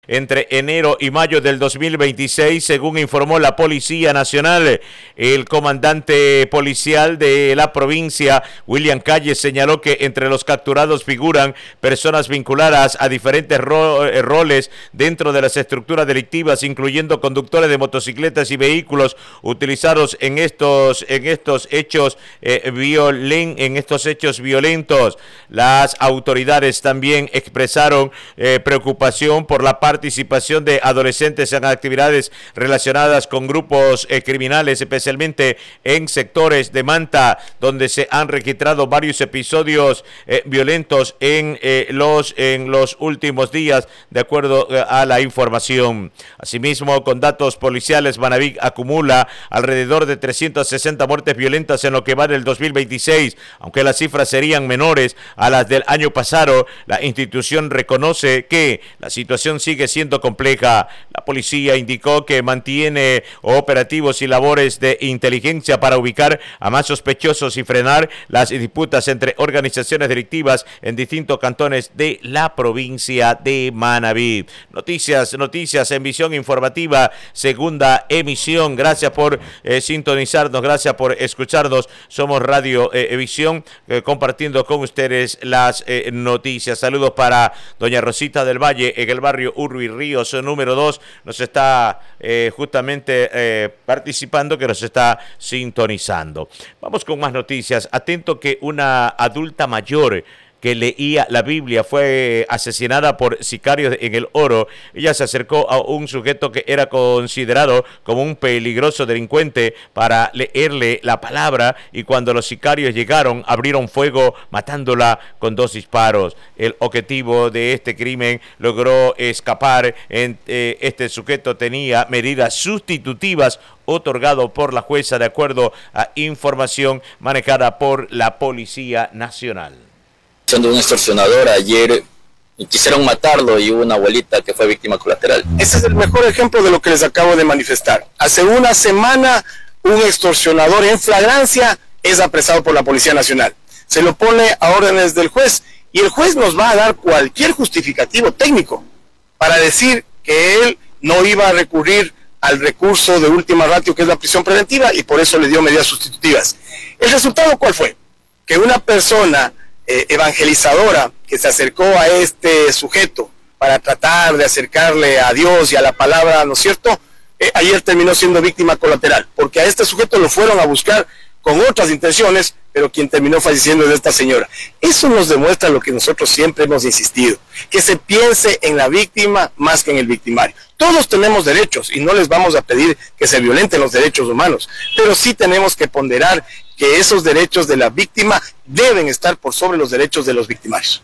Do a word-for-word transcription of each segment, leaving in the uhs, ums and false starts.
entre enero y mayo del dos mil veintiséis, según informó la Policía Nacional. El comandante policial de la provincia, William Calle, señaló que entre los capturados figuran personas vinculadas a diferentes ro roles dentro de las estructuras delictivas, incluyendo conductores de motocicletas y vehículos utilizados en estos en estos hechos eh, violen en estos hechos violentos. Las autoridades también expresaron eh, preocupación por la participación de adolescentes en actividades relacionadas con grupos eh, criminales, especialmente en sectores de Manta, donde se han registrado varios episodios eh, violentos en eh, los en los últimos días, de acuerdo eh, a la información. Asimismo, con datos policiales, Manabí acumula alrededor de trescientas sesenta muertes violentas en lo que va del dos mil veintiséis, aunque las cifras serían menores a las del año pasado. La institución reconoce que la situación sigue siendo compleja. La policía indicó que mantiene operativos y labores de inteligencia para ubicar a más sospechosos y frenar las disputas entre organizaciones delictivas en distintos cantones de la provincia de Manabí. Noticias, noticias en Visión Informativa, segunda emisión. Gracias por eh, sintonizarnos, gracias por escucharnos. Somos Radio eh, Visión, eh, compartiendo con ustedes las eh, noticias. Saludos para doña Rosita del Valle en el barrio Urbi Ríos número dos, nos está eh, justamente eh, participando, que nos está sintonizando. Vamos con más noticias. Atento que una adulta mayor que leía la Biblia fue asesinada por sicarios en El Oro. Ella se acercó a un sujeto que era considerado como un peligroso delincuente para leerle la palabra, y cuando los sicarios llegaron abrieron fuego matándola con dos disparos. El objetivo de este crimen logró escapar. En, eh, este sujeto tenía medidas sustitutivas otorgado por la jueza, de acuerdo a información manejada por la Policía Nacional. De un extorsionador ayer quisieron matarlo y hubo una abuelita que fue víctima colateral. Ese es el mejor ejemplo de lo que les acabo de manifestar. Hace una semana un extorsionador en flagrancia es apresado por la Policía Nacional. Se lo pone a órdenes del juez y el juez nos va a dar cualquier justificativo técnico para decir que él no iba a recurrir al recurso de última ratio, que es la prisión preventiva, y por eso le dio medidas sustitutivas. ¿El resultado cuál fue? Que una persona Eh, evangelizadora que se acercó a este sujeto para tratar de acercarle a Dios y a la palabra, ¿no es cierto? Eh, ayer terminó siendo víctima colateral, porque a este sujeto lo fueron a buscar con otras intenciones, pero quien terminó falleciendo es esta señora. Eso nos demuestra lo que nosotros siempre hemos insistido, que se piense en la víctima más que en el victimario. Todos tenemos derechos y no les vamos a pedir que se violenten los derechos humanos, pero sí tenemos que ponderar que esos derechos de la víctima deben estar por sobre los derechos de los victimarios.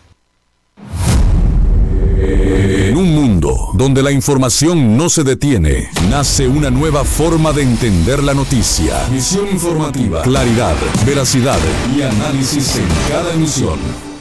En un mundo donde la información no se detiene, nace una nueva forma de entender la noticia. Visión informativa, claridad, veracidad y análisis en cada emisión.